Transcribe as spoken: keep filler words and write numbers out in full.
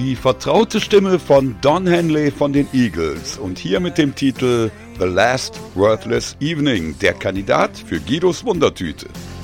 Die vertraute Stimme von Don Henley von den Eagles und hier mit dem Titel The Last Worthless Evening, der Kandidat für Guidos Wundertüte.